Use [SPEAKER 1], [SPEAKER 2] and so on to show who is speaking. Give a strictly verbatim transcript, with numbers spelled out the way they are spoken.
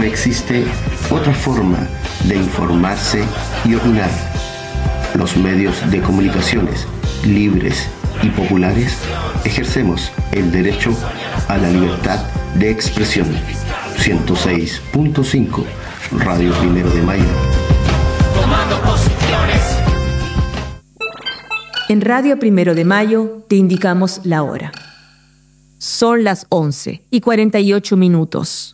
[SPEAKER 1] existe otra forma de informarse y opinar. Los medios de comunicaciones libres y populares ejercemos el derecho a la libertad de expresión. ciento seis punto cinco Radio Primero de Mayo.
[SPEAKER 2] Tomando posiciones.
[SPEAKER 3] En Radio Primero de Mayo te indicamos la hora. Son las once y cuarenta y ocho minutos.